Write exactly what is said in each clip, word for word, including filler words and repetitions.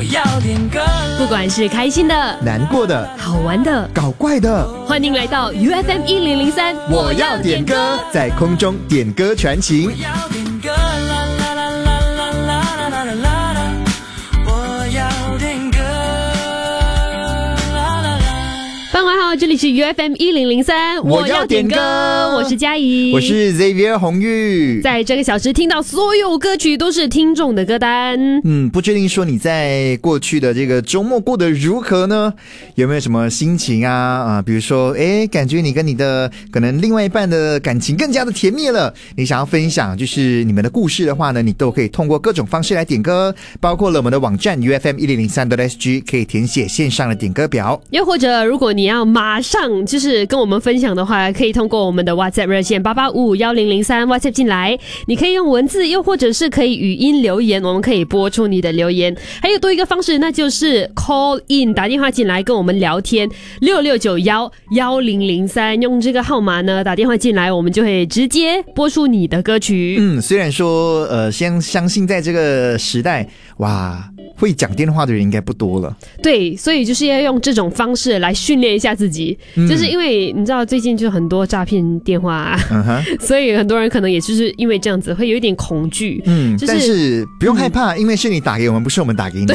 我要点歌， 不管是开心的、 难过的、 好玩的、 搞怪的， 欢迎来到 U F M 一零零三， 我要点歌，在空中点歌传情。 我要点歌，啦啦啦啦啦啦啦啦啦啦，我要点歌，啦啦啦。 傍晚好，这里是 U F M 一零零三， 我要点歌， 我是嘉怡， 我是 Xavier 红玉。 在这个小时听到所有歌曲都是听众的歌单。 嗯，不确定说你在过去的这个周末过得如何呢？有没有什么心情啊？啊，比如说，诶，感觉你跟你的可能另外一半的感情更加的甜蜜了，你想要分享就是你们的故事的话呢，你都可以通过各种方式来点歌，包括了我们的网站 U F M 一零零三 S G 可以填写线上的点歌表， 又或者如果你要马上就是跟我们分享的话，可以通过我们的 WhatsApp 热线八八五五一零零三 WhatsApp 进来，你可以用文字，又或者是可以语音留言，我们可以播出你的留言。还有多一个方式，那就是 call in 打电话进来跟我们聊天，六六九一一零零三，用这个号码呢打电话进来，我们就会直接播出你的歌曲。 嗯，虽然说呃，先相信在这个时代，哇，会讲电话的人应该不多了。 对，所以就是要用这种方式来训练一下自己，嗯、就是因为你知道最近就很多诈骗电话、啊嗯、所以很多人可能也就是因为这样子会有一点恐惧。 嗯， 就是、 但是不用害怕、嗯，因为是你打给我们，不是我们打给你。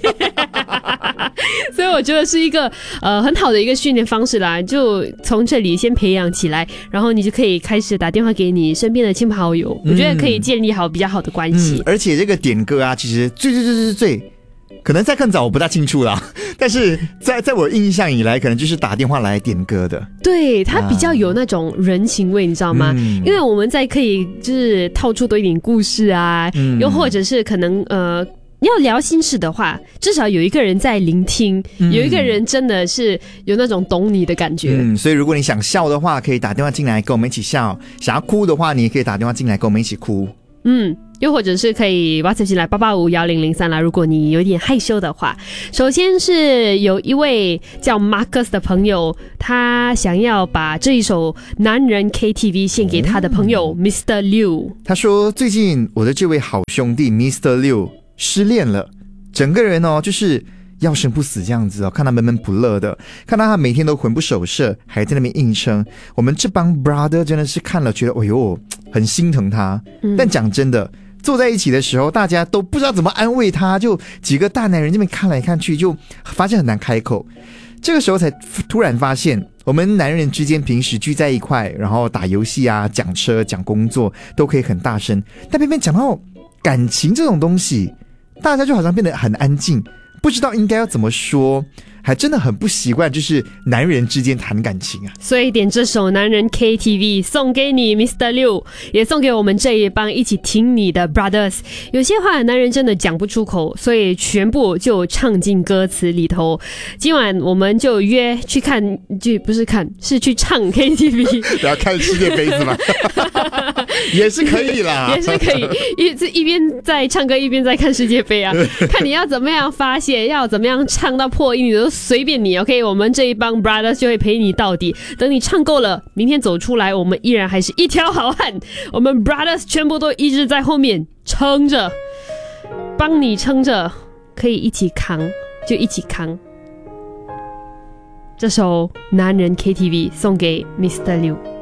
所以我觉得是一个呃很好的一个训练方式啦，就从这里先培养起来，然后你就可以开始打电话给你身边的亲朋好友、嗯、我觉得可以建立好比较好的关系、 嗯、而且这个点歌啊，其实最最最最最可能在更早我不大清楚啦，但是在在我印象以来可能就是打电话来点歌的。 对，它比较有那种人情味、啊、你知道吗、嗯、因为我们在可以就是套出多一点故事啊、嗯、又或者是可能呃要聊心事的话，至少有一个人在聆听、嗯、有一个人真的是有那种懂你的感觉。 嗯，所以如果你想笑的话可以打电话进来跟我们一起笑，想要哭的话你也可以打电话进来跟我们一起哭。 嗯，又或者是可以 WhatsApp 进来八八五一零零三啦，如果你有点害羞的话。首先是有一位叫 Marcus 的朋友，他想要把这一首男人 K T V 献给他的朋友、嗯、Mister Liu。 他说最近我的这位好兄弟 Mister Liu 失恋了，整个人哦就是要生不死这样子哦，看他闷闷不乐的，看到他每天都魂不守舍，还在那边硬撑。我们这帮 brother 真的是看了觉得哎呦很心疼他、嗯、但讲真的坐在一起的时候大家都不知道怎么安慰他，就几个大男人这边看来看去就发现很难开口。这个时候才突然发现我们男人之间平时聚在一块，然后打游戏啊讲车讲工作都可以很大声，但偏偏讲到感情这种东西大家就好像变得很安静，不知道应该要怎么说，还真的很不习惯就是男人之间谈感情啊。 所以点这首男人 K T V 送给你 Mister Liu， 也送给我们这一帮一起听你的 brothers。 有些话男人真的讲不出口，所以全部就唱进歌词里头。今晚我们就约去看，就不是看是去唱 K T V 不要看世界杯子吗？也是可以啦， 也是可以 一, 一边在唱歌一边在看世界杯啊。看你要怎么样发泄，要怎么样唱到破音，你都随便你 OK， 我们这一帮 brothers 就会陪你到底。等你唱够了，明天走出来我们依然还是一条好汉，我们 brothers 全部都一直在后面撑着，帮你撑着，可以一起扛就一起扛。这首男人 K T V 送给 Mister Liu。